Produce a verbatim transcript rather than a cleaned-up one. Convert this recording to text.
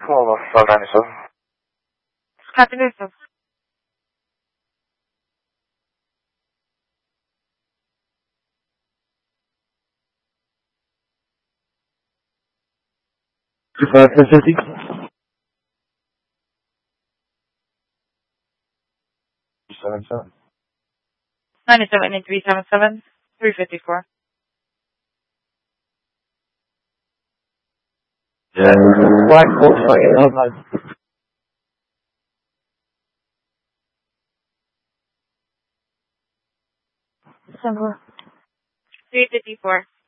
Hello, five ninety-seven. Captain Yusuf. Two five ten fifty. Seven seven. ninety-seven eight three seven seven three fifty-four. Yeah, Black Volkswagen. December. three fifty-four.